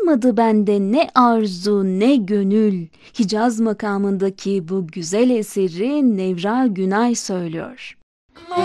Kalmadı bende ne arzu ne gönül. Hicaz makamındaki bu güzel eseri Nevra Günay söylüyor.